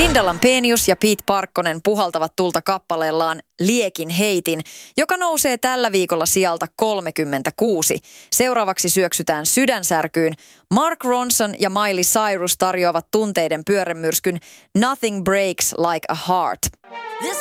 Linda Lampenius ja Pete Parkkonen puhaltavat tulta kappaleellaan Liekin heitin, joka nousee tällä viikolla sijalta 36. Seuraavaksi syöksytään sydänsärkyyn. Mark Ronson ja Miley Cyrus tarjoavat tunteiden pyörremyrskyn Nothing Breaks Like a Heart.